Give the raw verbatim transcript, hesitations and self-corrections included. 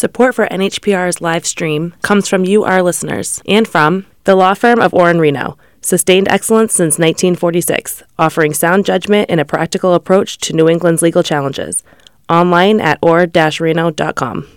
Support for N H P R's live stream comes from you, our listeners, and from the law firm of Orr and Reno, sustained excellence since nineteen forty-six, offering sound judgment and a practical approach to New England's legal challenges. Online at orr dash reno dot com.